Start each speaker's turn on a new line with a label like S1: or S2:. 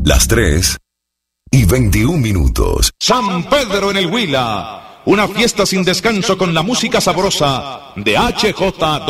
S1: Las 3:21.
S2: San Pedro en el Huila. Una fiesta sin descanso con la música sabrosa de HJ